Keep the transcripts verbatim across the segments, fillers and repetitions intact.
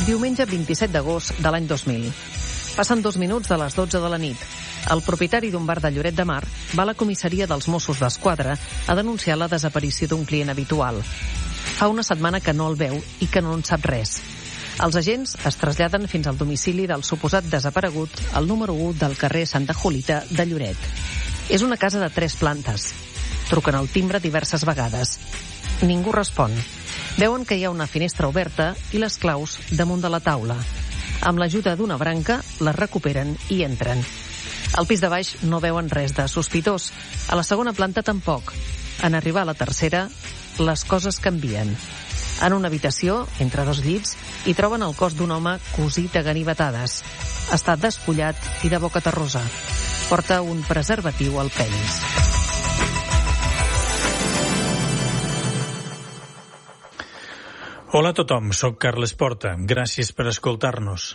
Diumenge vint-i-set d'agost de l'any dos mil. Passen dos minuts de les dotze de la nit. El propietari d'un bar de Lloret de Mar va a la comissaria dels Mossos d'Esquadra a denunciar la desaparició d'un client habitual. Fa una setmana que no el veu i que no en sap res. Els agents es traslladen fins al domicili del suposat desaparegut al número u del carrer Santa Julita de Lloret. És una casa de tres plantes. Truquen al timbre diverses vegades. Ningú respon. Veuen que hi ha una finestra oberta i les claus damunt de la taula. Amb l'ajuda d'una branca, les recuperen i entren. Al pis de baix no veuen res de sospitós. A la segona planta tampoc. En arribar a la tercera, les coses canvien. En una habitació, entre dos llits, hi troben el cos d'un home cosit a ganivetades. Està despullat i de boca terrosa. Porta un preservatiu al penis. Hola a tothom, soc Carles Porta. Gràcies per escoltar-nos.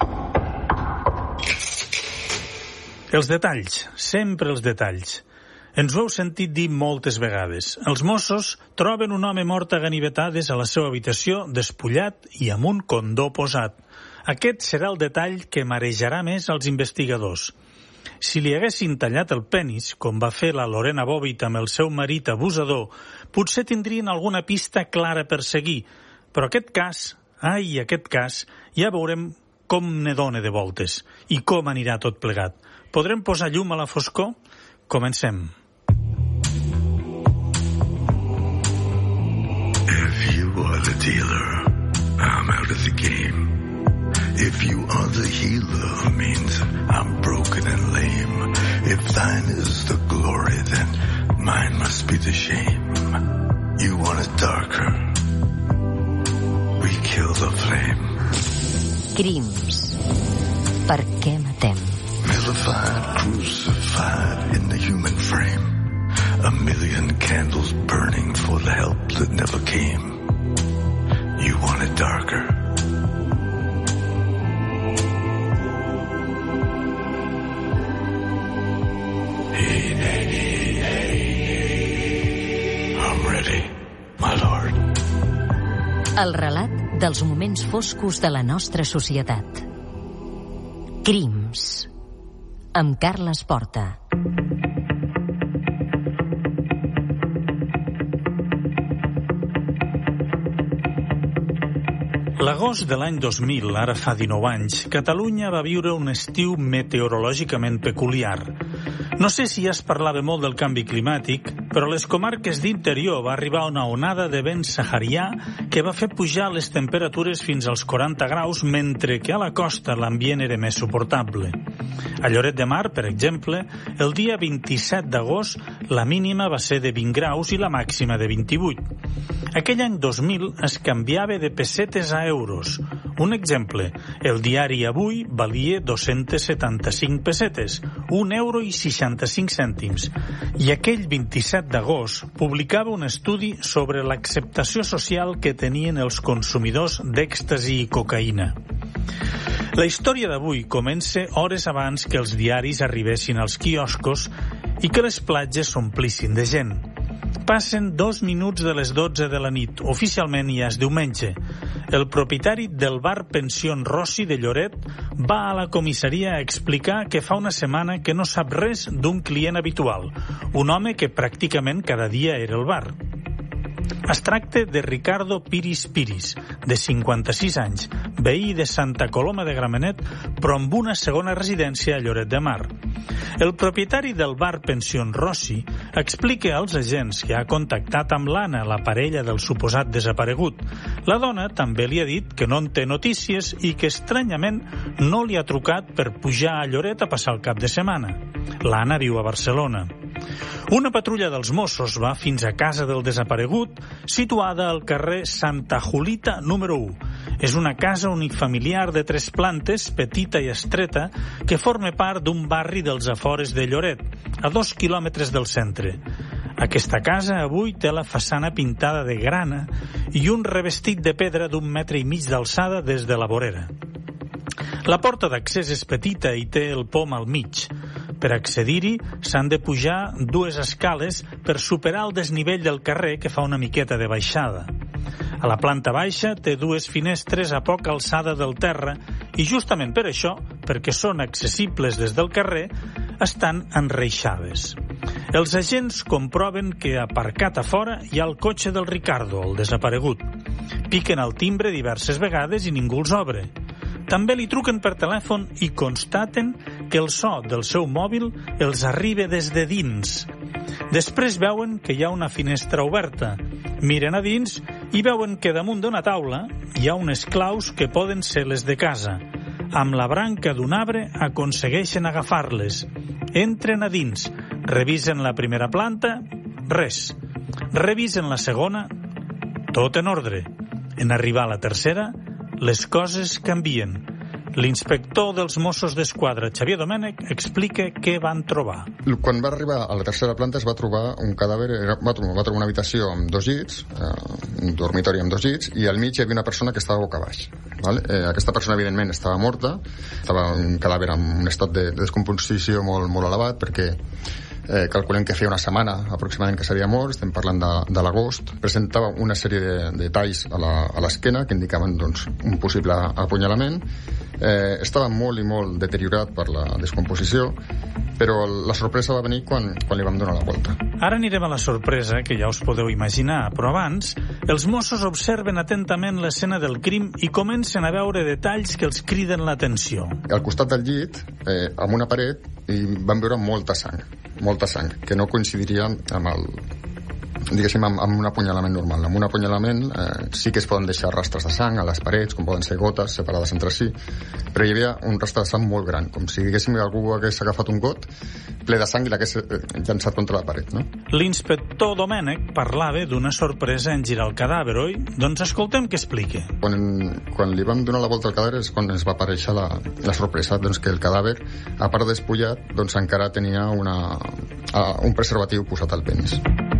Els detalls, sempre els detalls. Ens ho heu sentit dir moltes vegades. Els Mossos troben un home mort a ganivetades a la seva habitació, despullat i amb un condó posat. Aquest serà el detall que marejarà més als investigadors. Si li haguessin tallat el penis, com va fer la Lorena Bobbitt amb el seu marit abusador, potser tindrien alguna pista clara per seguir. Però aquest cas, ai, aquest cas, ja veurem com ne dona de voltes i com anirà tot plegat. Podrem posar llum a la foscor? Comencem. If you are the dealer, I'm out of the game. If you are the healer, means I'm broken and lame. If thine is the glory, then mine must be the shame. You want it darker. We kill the flame. Crims. Per què matem? Vilified, crucified in the human frame. A million candles burning for the help that never came. You want it darker. Hey, hey, hey, hey. I'm ready, my lord. El relat dels moments foscos de la nostra societat. Crims. Amb Carles Porta. L'agost de l'any dos mil, ara fa dinou anys, Catalunya va viure un estiu meteorològicament peculiar. No sé si ja es parlava molt del canvi climàtic, però a les comarques d'interior va arribar una onada de vent saharià que va fer pujar les temperatures fins als quaranta graus, mentre que a la costa l'ambient era més suportable. A Lloret de Mar, per exemple, el dia vint-i-set d'agost la mínima va ser de vint graus i la màxima de vint-i-vuit. Aquell any dos mil es canviava de pessetes a euros. Un exemple, el diari Avui valia dos-centes setanta-cinc pessetes, un euro i seixanta-cinc cèntims, i aquell vint-i-set d'agost publicava un estudi sobre l'acceptació social que tenien els consumidors d'èxtasi i cocaïna. La història d'avui comença hores abans que els diaris arribessin als quioscos i que les platges s'omplissin de gent. Passen dos minuts de les dotze de la nit. Oficialment ja és diumenge. El propietari del bar Pension Rossi de Lloret va a la comissaria a explicar que fa una setmana que no sap res d'un client habitual, un home que pràcticament cada dia era al bar. Es tracta de Ricardo Piris Piris, de cinquanta-sis anys, veí de Santa Coloma de Gramenet, però amb una segona residència a Lloret de Mar. El propietari del bar Pension Rossi explica als agents que ha contactat amb l'Anna, la parella del suposat desaparegut. La dona també li ha dit que no en té notícies i que estranyament no li ha trucat per pujar a Lloret a passar el cap de setmana. L'Anna viu a Barcelona. Una patrulla dels Mossos va fins a casa del desaparegut, situada al carrer Santa Julita número u. És una casa unifamiliar de tres plantes, petita i estreta, que forma part d'un barri dels afores de Lloret, a dos quilòmetres del centre. Aquesta casa avui té la façana pintada de grana i un revestit de pedra d'un metre i mig d'alçada des de la vorera. La porta d'accés és petita i té el pom al mig. Per accedir-hi s'han de pujar dues escales per superar el desnivell del carrer que fa una miqueta de baixada. A la planta baixa té dues finestres a poca alçada del terra i justament per això, perquè són accessibles des del carrer, estan enreixades. Els agents comproven que aparcat a fora hi ha el cotxe del Ricardo, el desaparegut. Piquen al timbre diverses vegades i ningú els obre. També li truquen per telèfon i constaten que el so del seu mòbil els arriba des de dins. Després veuen que hi ha una finestra oberta. Miren a dins i veuen que damunt d'una taula hi ha unes claus que poden ser les de casa. Amb la branca d'un arbre aconsegueixen agafar-les. Entren a dins, revisen la primera planta, res. Revisen la segona, tot en ordre. En arribar a la tercera, les coses canvien. L'inspector dels Mossos d'Esquadra, Xavier Domènech, explica què van trobar. Quan va arribar a la tercera planta es va trobar un cadàver, va trobar, va trobar una habitació amb dos llits, eh, un dormitori amb dos llits, i al mig hi havia una persona que estava boca baix. Vale? Eh, aquesta persona, evidentment, estava morta, estava un cadàver amb un estat de, de descomposició molt, molt elevat, perquè eh, calculem que feia una setmana aproximadament que s'havia mort, estem parlant de, de l'agost. Presentava una sèrie de, de talls a l'esquena que indicaven doncs, un possible apunyalament. Eh, estava molt i molt deteriorat per la descomposició, però la sorpresa va venir quan, quan li vam donar la volta. Ara anirem a la sorpresa, que ja us podeu imaginar, però abans, els Mossos observen atentament l'escena del crim i comencen a veure detalls que els criden l'atenció. Al costat del llit, eh, amb una paret, hi van veure molta sang, molta sang, que no coincidiria amb el... diguéssim, amb, amb un apunyalament normal. Amb un apunyalament eh, sí que es poden deixar rastres de sang a les parets, com poden ser gotes separades entre si, però hi havia un rastre de sang molt gran, com si diguéssim que algú hagués agafat un got ple de sang i l'hagués eh, llançat contra la paret, no? L'inspector Domènech parlava d'una sorpresa en girar el cadàver, oi? Doncs escoltem què explica. Quan, quan li vam donar la volta al cadàver és quan ens va aparèixer la, la sorpresa, doncs que el cadàver, a part despullat, doncs encara tenia una, uh, un preservatiu posat al penis.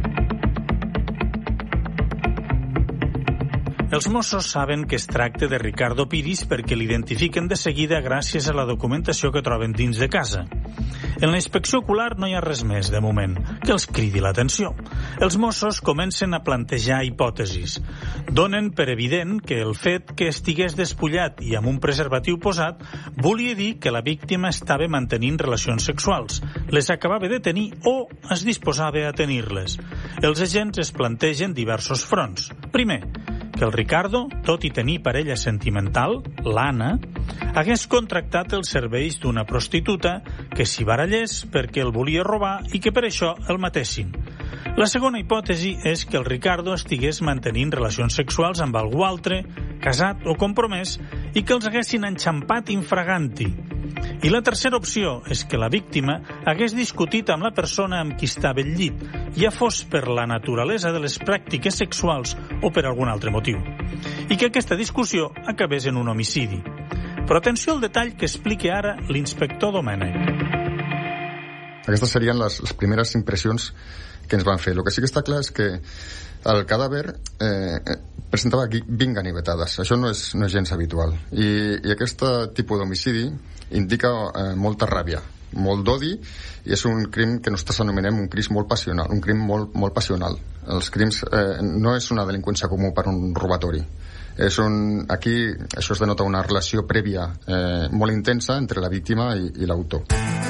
Els Mossos saben que es tracta de Ricardo Piris perquè l'identifiquen de seguida gràcies a la documentació que troben dins de casa. En la inspecció ocular no hi ha res més, de moment, que els cridi l'atenció. Els Mossos comencen a plantejar hipòtesis. Donen per evident que el fet que estigués despullat i amb un preservatiu posat volia dir que la víctima estava mantenint relacions sexuals, les acabava de tenir o es disposava a tenir-les. Els agents es plantegen diversos fronts. Primer, que el Ricardo, tot i tenir parella sentimental, l'Anna, hagués contractat els serveis d'una prostituta que s'hi barallés perquè el volia robar i que per això el matessin. La segona hipòtesi és que el Ricardo estigués mantenint relacions sexuals amb algú altre, casat o compromès, i que els haguessin enxampat infraganti. I la tercera opció és que la víctima hagués discutit amb la persona amb qui estava al llit, ja fos per la naturalesa de les pràctiques sexuals o per algun altre motiu, i que aquesta discussió acabés en un homicidi. Però atenció al detall que explica ara l'inspector Domènech. Aquestes serien les, les primeres impressions que ens van fer. El que sí que està clar és que el cadàver eh, presentava vint ganivetades. Això no és, no és gens habitual. I, i aquest tipus d'homicidi indica eh, molta ràbia, molt d'odi, i és un crim que nosaltres anomenem un crim molt passional, un crim molt, molt passional. Els crims eh, no és una delinqüència comú per un robatori. És un, aquí això es denota una relació prèvia eh, molt intensa entre la víctima i, i l'autor.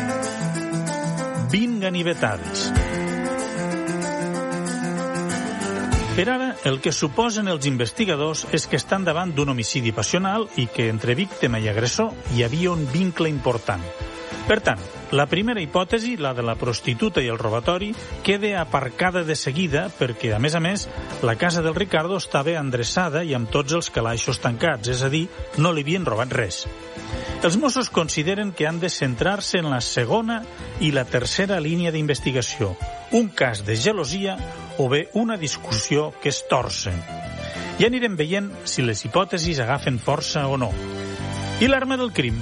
vint ganivetades. Per ara, el que suposen els investigadors és que estan davant d'un homicidi passional i que entre víctima i agressor hi havia un vincle important. Per tant, la primera hipòtesi, la de la prostituta i el robatori, queda aparcada de seguida perquè, a més a més, la casa del Ricardo estava endreçada i amb tots els calaixos tancats, és a dir, no li havien robat res. Els Mossos consideren que han de centrar-se en la segona i la tercera línia d'investigació, un cas de gelosia o bé una discussió que es torça. Ja anirem veient si les hipòtesis agafen força o no. I l'arma del crim?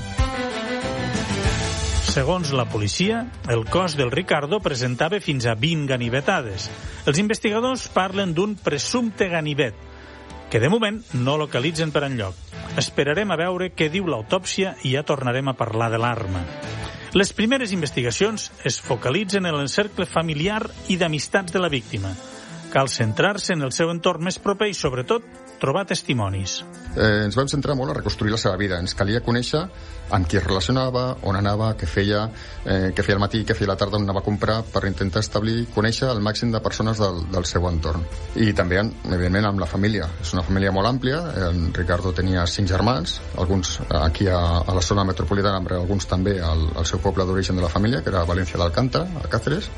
Segons la policia, el cos del Ricardo presentava fins a vint ganivetades. Els investigadors parlen d'un presumpte ganivet, que de moment no localitzen per enlloc. Esperarem a veure què diu l'autòpsia i ja tornarem a parlar de l'arma. Les primeres investigacions es focalitzen en el cercle familiar i d'amistats de la víctima. Cal centrar-se en el seu entorn més proper i, sobretot, trobar testimonis. Eh, ens vam centrar molt a reconstruir la seva vida. Ens calia conèixer amb qui es relacionava, on anava, què feia, eh, què feia al matí, què feia a la tarda, on anava a comprar, per intentar establir, conèixer el màxim de persones del, del seu entorn. I també, evidentment, amb la família. És una família molt àmplia. En Ricardo tenia cinc germans, alguns aquí a, a la zona metropolitana, però alguns també al, al seu poble d'origen de la família, que era València d'Alcántara, a Cáceres.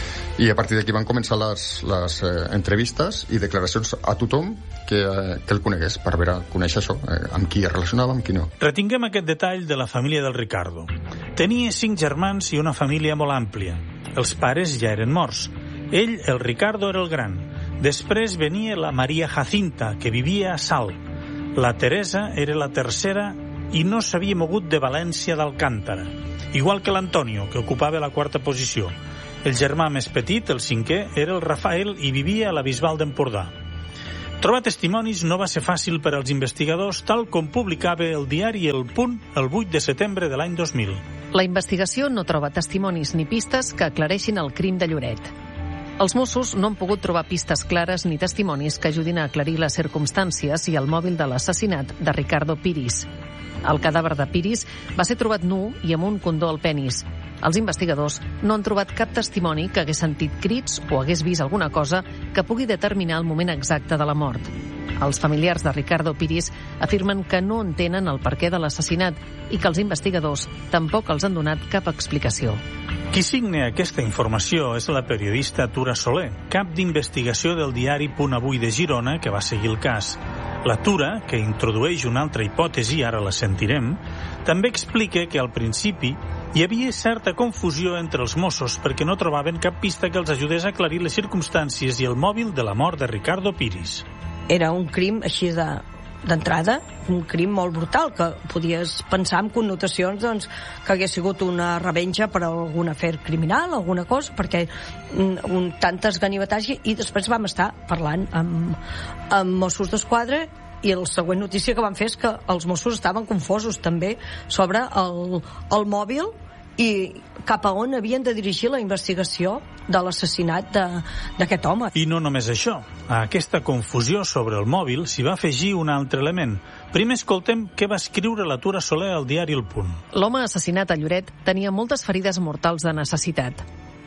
I a partir d'aquí van començar les, les eh, entrevistes i declaracions a tothom que, eh, que el conegués, per veure, conèixer això, eh, amb qui es relacionava, amb qui no. Retinguem aquest detall de la família del Ricardo. Tenia cinc germans i una família molt àmplia. Els pares ja eren morts. Ell, el Ricardo, era el gran. Després venia la Maria Jacinta, que vivia a Salt. La Teresa era la tercera i no s'havia mogut de València d'Alcántara. Igual que l'Antonio, que ocupava la quarta posició. El germà més petit, el cinquè, era el Rafael i vivia a la Bisbal d'Empordà. Trobar testimonis no va ser fàcil per als investigadors, tal com publicava el diari El Punt el vuit de setembre de l'any dos mil. La investigació no troba testimonis ni pistes que aclareixin el crim de Lloret. Els Mossos no han pogut trobar pistes clares ni testimonis que ajudin a aclarir les circumstàncies i el mòbil de l'assassinat de Ricardo Piris. El cadàver de Piris va ser trobat nu i amb un condó al penis. Els investigadors no han trobat cap testimoni que hagués sentit crits o hagués vist alguna cosa que pugui determinar el moment exacte de la mort. Els familiars de Ricardo Piris afirmen que no entenen el perquè de l'assassinat i que els investigadors tampoc els han donat cap explicació. Qui signa aquesta informació és la periodista Tura Soler, cap d'investigació del diari Punt Avui de Girona, que va seguir el cas. La Tura, que introdueix una altra hipòtesi, ara la sentirem, també explica que al principi hi havia certa confusió entre els Mossos perquè no trobaven cap pista que els ajudés a aclarir les circumstàncies i el mòbil de la mort de Ricardo Piris. Era un crim així de, d'entrada, un crim molt brutal, que podies pensar en connotacions doncs, que hagués sigut una revenja per algun afer criminal, alguna cosa, perquè un, tantes ganivetats, i després vam estar parlant amb, amb Mossos d'Esquadra, i la següent notícia que van fer és que els Mossos estaven confosos també sobre el, el mòbil i cap a on havien de dirigir la investigació de l'assassinat d'aquest home. I no només això. A aquesta confusió sobre el mòbil s'hi va afegir un altre element. Primer escoltem què va escriure la Tura Soler al diari El Punt. L'home assassinat a Lloret tenia moltes ferides mortals de necessitat.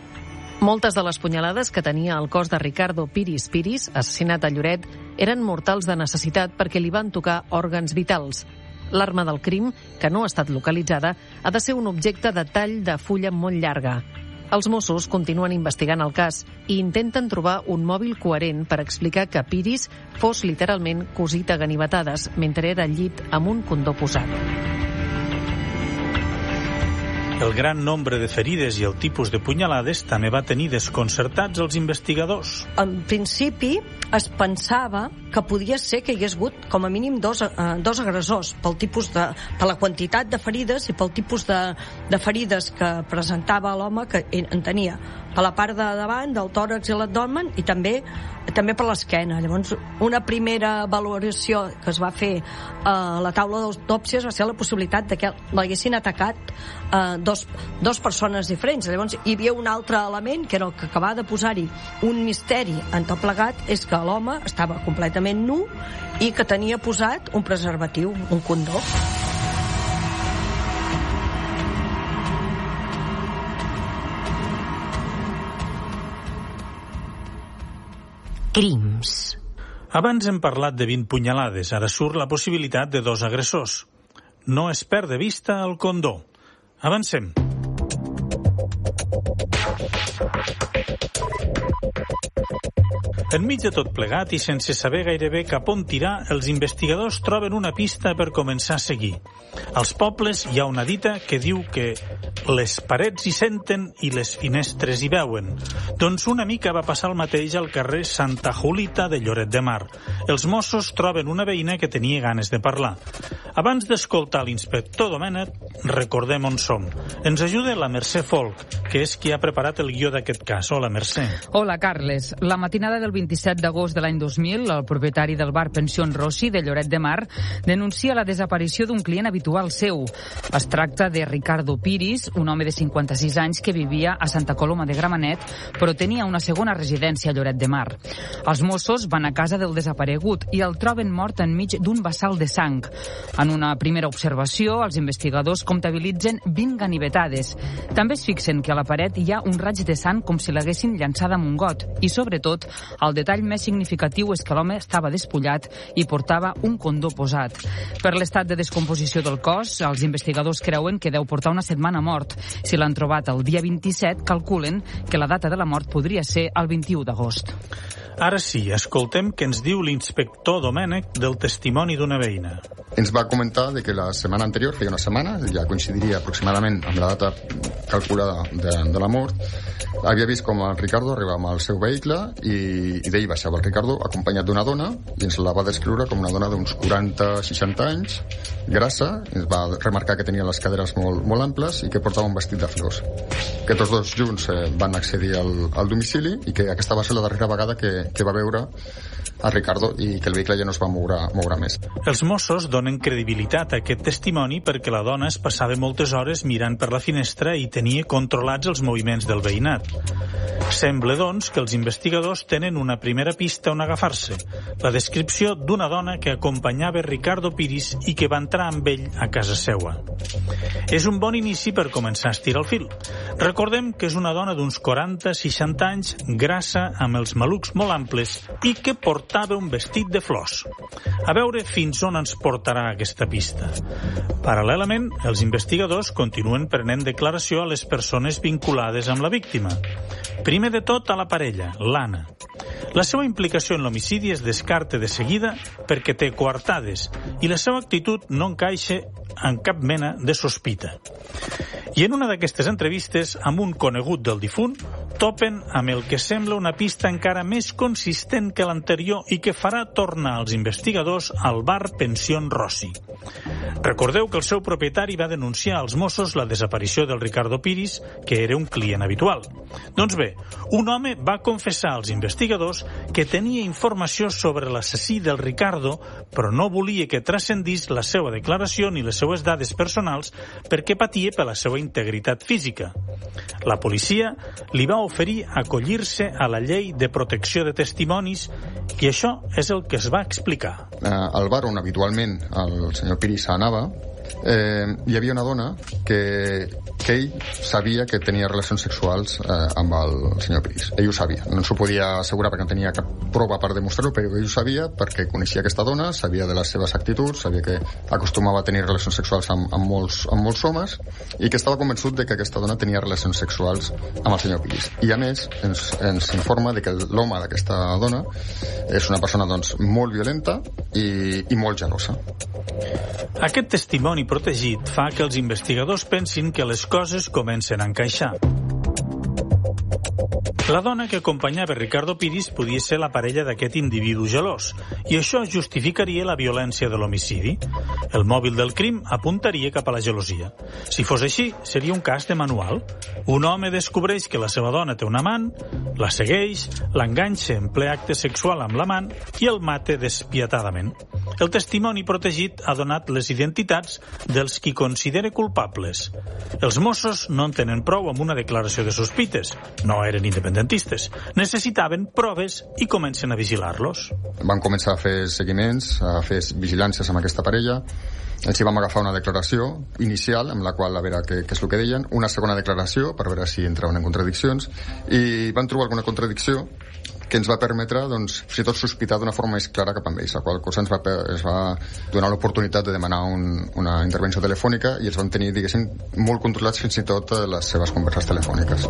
Moltes de les punyalades que tenia el cos de Ricardo Piris Piris, assassinat a Lloret, eren mortals de necessitat perquè li van tocar òrgans vitals. L'arma del crim, que no ha estat localitzada, ha de ser un objecte de tall de fulla molt llarga. Els Mossos continuen investigant el cas i intenten trobar un mòbil coherent per explicar que Piris fos literalment cosit a ganivetades mentre era al llit amb un condó posat. El gran nombre de ferides i el tipus de punyalades també va tenir desconcertats els investigadors. En principi es pensava que podia ser que hi hagués hagut com a mínim dos, eh, dos agressors pel tipus de, per la quantitat de ferides i pel tipus de, de ferides que presentava l'home, que en tenia per la part de davant, del tòrax i l'abdomen, i també també per l'esquena. Llavors, una primera valoració que es va fer a la taula d'autòpsies va ser la possibilitat de que l'haguessin atacat eh, dos, dos persones diferents. Llavors, hi havia un altre element, que era el que acabava de posar-hi un misteri en tot plegat, és que l'home estava completament nu i que tenia posat un preservatiu, un condó. Crims. Abans hem parlat de vint punyalades, ara surt la possibilitat de dos agressors. No es perd de vista el condó. Avancem. Enmig de tot plegat i sense saber gairebé cap on tirar, els investigadors troben una pista per començar a seguir. Als pobles hi ha una dita que diu que les parets hi senten i les finestres hi veuen. Doncs una mica va passar el mateix al carrer Santa Julita de Lloret de Mar. Els Mossos troben una veïna que tenia ganes de parlar. Abans d'escoltar l'inspector Domènech, recordem on som. Ens ajuda la Mercè Folk, que és qui ha preparat el guió d'aquest cas. Hola, Mercè. Hola, Carles. La matinada del vint-i-set d'agost de l'any dos mil, el propietari del bar Pension Rossi de Lloret de Mar denuncia la desaparició d'un client habitual seu. Es tracta de Ricardo Piris, un home de cinquanta-sis anys que vivia a Santa Coloma de Gramenet, però tenia una segona residència a Lloret de Mar. Els Mossos van a casa del desaparegut i el troben mort enmig d'un bassal de sang. En una primera observació, els investigadors comptabilitzen vint ganivetades. També es fixen que a la paret hi ha un raig de sang com si l'haguessin llançada amb un got i, sobretot, el detall més significatiu és que l'home estava despullat i portava un condó posat. Per l'estat de descomposició del cos, els investigadors creuen que deu portar una setmana mort. Si l'han trobat el dia vint-i-set, calculen que la data de la mort podria ser el vint-i-u d'agost. Ara sí, escoltem què ens diu l'inspector Domènech del testimoni d'una veïna. Ens va comentar de que la setmana anterior, feia una setmana, ja coincidiria aproximadament amb la data calculada de, de la mort, havia vist com el Ricardo arribava amb el seu vehicle i, i d'ell baixava el Ricardo acompanyat d'una dona i ens la va descriure com una dona d'uns quaranta seixanta anys, grassa, ens va remarcar que tenia les caderes molt, molt amples i que portava un vestit de flors. Que tots dos junts eh, van accedir al, al domicili i que aquesta va ser la darrera vegada que, que va veure a Ricardo i que el vehicle ja no es va moure, moure més. Els Mossos donen credibilitat a aquest testimoni perquè la dona es passava moltes hores mirant per la finestra i tenia controlats els moviments del veïnat. Sembla, doncs, que els investigadors tenen una primera pista on agafar-se, la descripció d'una dona que acompanyava Ricardo Piris i que va entrar amb ell a casa seua. És un bon inici per començar a estirar el fil. Recordem que és una dona d'uns quaranta seixanta anys, grassa, amb els malucs molt amples i que portava un vestit de flors. A veure fins on ens portarà aquesta pista. Paral·lelament, els investigadors continuen prenent declaració a les persones vinculades amb la víctima. Primer de tot a la parella, l'Anna. La seva implicació en l'homicidi es descarta de seguida perquè té coartades i la seva actitud no encaixa en cap mena de sospita. I en una d'aquestes entrevistes, amb un conegut del difunt, topen amb el que sembla una pista encara més consistent que l'anterior i que farà tornar els investigadors al bar Pension Rossi. Recordeu que el seu propietari va denunciar als Mossos la desaparició del Ricardo Piris, que era un client habitual. Doncs bé, un home va confessar als investigadors que tenia informació sobre l'assassí del Ricardo, però no volia que transcendís la seva declaració ni les seues dades personals perquè patia per la seva integritat física. La policia li va oferir acollir-se a la llei de protecció de testimonis i això és el que es va explicar. Eh, al bar on habitualment el senyor Piris anava, eh, hi havia una dona que, que ell sabia que tenia relacions sexuals eh, amb el senyor Piris. Ell ho sabia. No s'ho podia assegurar perquè no tenia cap prova per demostrar-ho, però ell ho sabia perquè coneixia aquesta dona, sabia de les seves actituds, sabia que acostumava a tenir relacions sexuals amb, amb, molts, amb molts homes i que estava convençut de que aquesta dona tenia relacions sexuals amb el senyor Piris. I a més ens, ens informa de que l'home d'aquesta dona és una persona doncs, molt violenta i, i molt gelosa. Aquest testimoni protegit fa que els investigadors pensin que les coses comencen a encaixar. La dona que acompanyava Ricardo Piris podia ser la parella d'aquest individu gelós, i això justificaria la violència de l'homicidi. El mòbil del crim apuntaria cap a la gelosia. Si fos així, seria un cas de manual. Un home descobreix que la seva dona té un amant, la segueix, l'enganxa en ple acte sexual amb l'amant i el mata despietadament. El testimoni protegit ha donat les identitats dels qui considera culpables. Els Mossos no en tenen prou amb una declaració de sospites. No eren independentistes. Necessitaven proves i comencen a vigilar-los. Van començar a fer seguiments, a fer vigilàncies amb aquesta parella. Ens hi vam agafar una declaració inicial amb la qual a veure què, què és el que deien, una segona declaració per veure si entraven en contradiccions i van trobar alguna contradicció que ens va permetre, doncs, si tot sospitar d'una forma més clara cap amb ells, la qual cosa ens va, es va donar l'oportunitat de demanar un, una intervenció telefònica i els vam tenir, diguéssim, molt controlats fins i tot les seves converses telefòniques.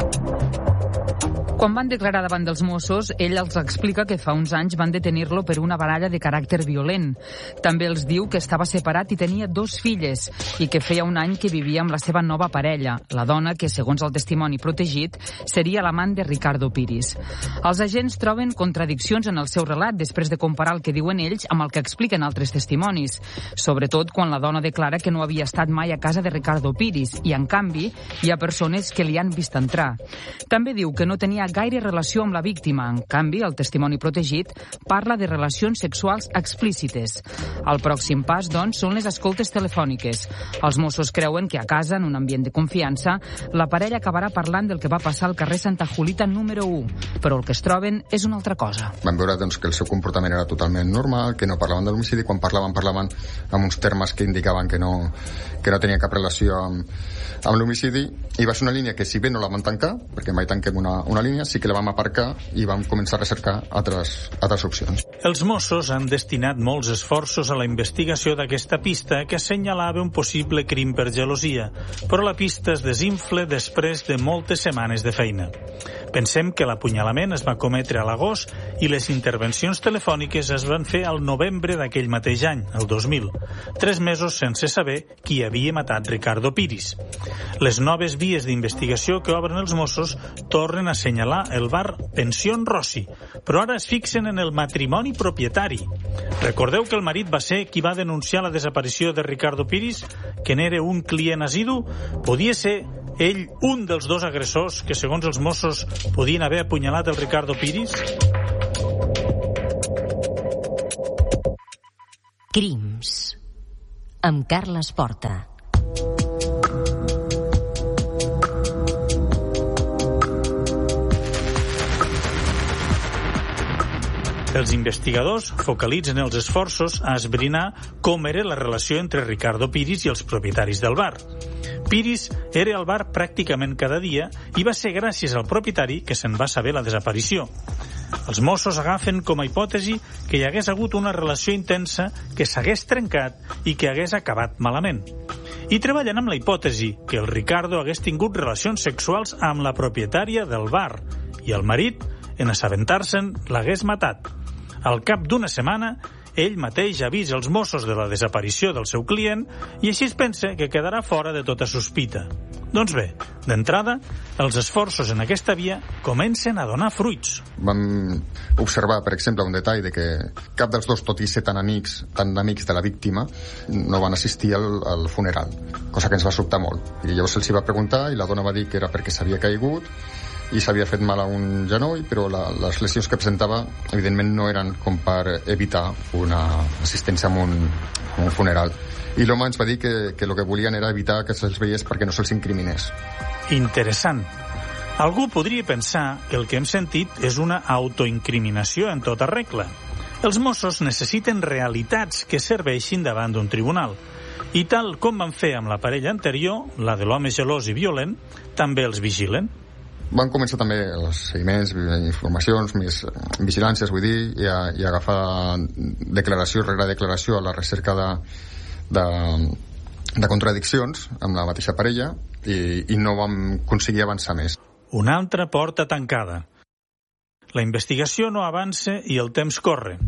Quan van declarar davant dels Mossos, ell els explica que fa uns anys van detenir-lo per una baralla de caràcter violent. També els diu que estava separat i tenia dos filles i que feia un any que vivia amb la seva nova parella, la dona que, segons el testimoni protegit, seria l'amant de Ricardo Piris. Els agents troben contradiccions en el seu relat després de comparar el que diuen ells amb el que expliquen altres testimonis, sobretot quan la dona declara que no havia estat mai a casa de Ricardo Piris i, en canvi, hi ha persones que li han vist entrar. També diu que no tenia gaire relació amb la víctima. En canvi, el testimoni protegit parla de relacions sexuals explícites. El pròxim pas, doncs, són les escoltes telefòniques. Els Mossos creuen que a casa, en un ambient de confiança, la parella acabarà parlant del que va passar al carrer Santa Julita número u, però el que es troben és una altra cosa. Vam veure doncs, que el seu comportament era totalment normal, que no parlaven de l'homicidi, quan parlaven, parlaven amb uns termes que indicaven que no, que no tenia cap relació amb, amb l'homicidi, i va ser una línia que, si bé no la vam tancar, perquè mai tanquem una, una línia, sí que la vam aparcar i vam començar a recercar altres, altres opcions. Els Mossos han destinat molts esforços a la investigació d'aquesta pista que assenyalava un possible crim per gelosia, però la pista es desinfla després de moltes setmanes de feina. Pensem que l'apunyalament es va cometre a l'agost i les intervencions telefòniques es van fer al novembre d'aquell mateix any, el dos mil, tres mesos sense saber qui havia matat Ricardo Piris. Les noves vies d'investigació que obren els Mossos tornen a assenyalar el bar Pensión Rossi, però ara es fixen en el matrimoni propietari. Recordeu que el marit va ser qui va denunciar la desaparició de Ricardo Piris, que n'era un client assidu? Podia ser ell un dels dos agressors que, segons els Mossos, podien haver apunyalat el Ricardo Piris? Crims. Amb Carles Porta. Els investigadors focalitzen els esforços a esbrinar com era la relació entre Ricardo Piris i els propietaris del bar. Piris era al bar pràcticament cada dia i va ser gràcies al propietari que se'n va saber la desaparició. Els Mossos agafen com a hipòtesi que hi hagués hagut una relació intensa que s'hagués trencat i que hagués acabat malament. I treballen amb la hipòtesi que el Ricardo hagués tingut relacions sexuals amb la propietària del bar i el marit, en assabentar-se'n, l'hagués matat. Al cap d'una setmana, ell mateix avisa els Mossos de la desaparició del seu client i així es pensa que quedarà fora de tota sospita. Doncs bé, d'entrada, els esforços en aquesta via comencen a donar fruits. Vam observar, per exemple, un detall de que cap dels dos, tot i ser tan amics, tan amics de la víctima, no van assistir al, al funeral, cosa que ens va sobtar molt. I llavors se'ls va preguntar i la dona va dir que era perquè s'havia caigut i s'havia fet mal a un genoll, però la, les lesions que presentava evidentment no eren com per evitar una assistència a un, a un funeral. I l'home ens va dir que, que el que volien era evitar que se'ls veiés perquè no se'ls incriminés. Interessant. Algú podria pensar que el que hem sentit és una autoincriminació en tota regla. Els Mossos necessiten realitats que serveixin davant d'un tribunal. I tal com van fer amb la parella anterior, la de l'home gelós i violent, també els vigilen. Van començar també els seguiments, informacions, més vigilàncies, vull dir, i, a, i agafar declaració rere declaració a la recerca de, de, de contradiccions amb la mateixa parella i, i no vam aconseguir avançar més. Una altra porta tancada. La investigació no avança i el temps corre.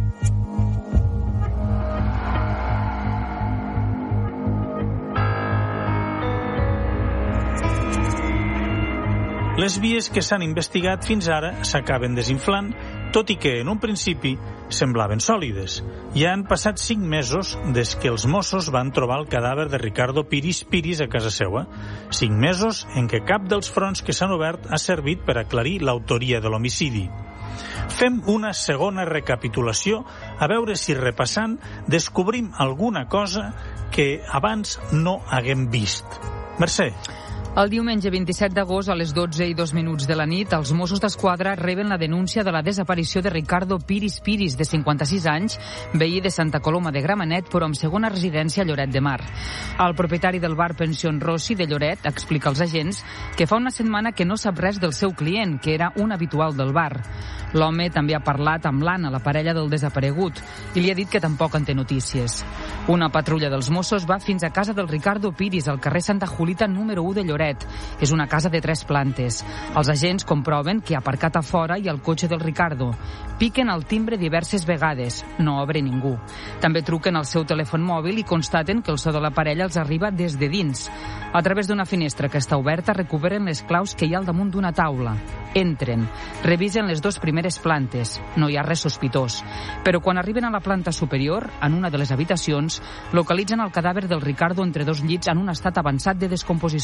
Les vies que s'han investigat fins ara s'acaben desinflant, tot i que en un principi semblaven sòlides. Ja han passat cinc mesos des que els Mossos van trobar el cadàver de Ricardo Piris Piris a casa seva. Cinc mesos en què cap dels fronts que s'han obert ha servit per aclarir l'autoria de l'homicidi. Fem una segona recapitulació a veure si repassant descobrim alguna cosa que abans no haguem vist. Mercè. El diumenge vint-i-set d'agost, a les dotze i dos minuts de la nit, els Mossos d'Esquadra reben la denúncia de la desaparició de Ricardo Piris Piris, de cinquanta-sis anys, veí de Santa Coloma de Gramenet, però amb segona residència a Lloret de Mar. El propietari del bar Pensión Rossi de Lloret explica als agents que fa una setmana que no sap res del seu client, que era un habitual del bar. L'home també ha parlat amb l'Anna, la parella del desaparegut, i li ha dit que tampoc en té notícies. Una patrulla dels Mossos va fins a casa del Ricardo Piris, al carrer Santa Julita número u de Lloret. És una casa de tres plantes. Els agents comproven que ha aparcat a fora i el cotxe del Ricardo. Piquen al timbre diverses vegades. No obre ningú. També truquen al seu telèfon mòbil i constaten que el so de la parella els arriba des de dins. A través d'una finestra que està oberta recuperen les claus que hi ha al damunt d'una taula. Entren. Revisen les dues primeres plantes. No hi ha res sospitós. Però quan arriben a la planta superior, en una de les habitacions, localitzen el cadàver del Ricardo entre dos llits en un estat avançat de descomposició.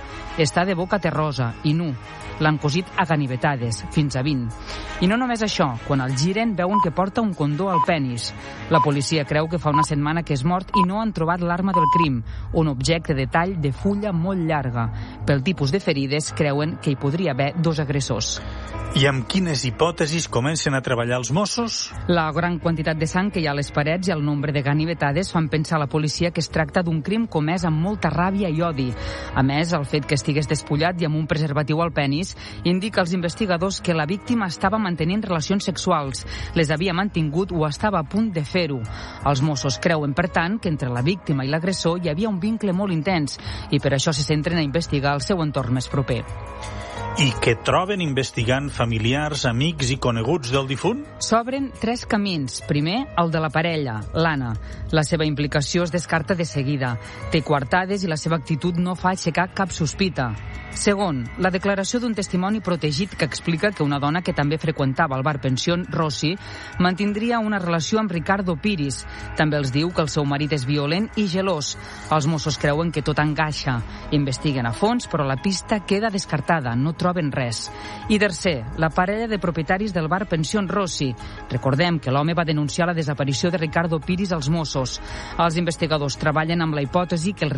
està de boca terrosa i nu. L'han cosit a ganivetades, fins a vint. I no només això, quan el giren veuen que porta un condó al penis. La policia creu que fa una setmana que és mort i no han trobat l'arma del crim, un objecte de tall de fulla molt llarga. Pel tipus de ferides, creuen que hi podria haver dos agressors. I amb quines hipòtesis comencen a treballar els Mossos? La gran quantitat de sang que hi ha a les parets i el nombre de ganivetades fan pensar a la policia que es tracta d'un crim comès amb molta ràbia i odi. A més, el fet que estigués despullat i amb un preservatiu al penis indica als investigadors que la víctima estava mantenint relacions sexuals, les havia mantingut o estava a punt de fer-ho. Els Mossos creuen, per tant, que entre la víctima i l'agressor hi havia un vincle molt intens i per això se centren a investigar el seu entorn més proper. I què troben investigant familiars, amics i coneguts del difunt? S'obren tres camins. Primer, el de la parella, l'Anna. La seva implicació es descarta de seguida. Té coartades i la seva actitud no fa aixecar cap sospita. Segon, la declaració d'un testimoni protegit que explica que una dona que també freqüentava el bar Pensión Rossi mantindria una relació amb Ricardo Piris. També els diu que el seu marit és violent i gelós. Els Mossos creuen que tot engaixa. Investiguen a fons, però la pista queda descartada, no troben res. I tercer, la parella de propietaris del bar Pensión Rossi. Recordem que l'home va denunciar la desaparició de Ricardo Piris als Mossos. Els investigadors treballen amb la hipòtesi que el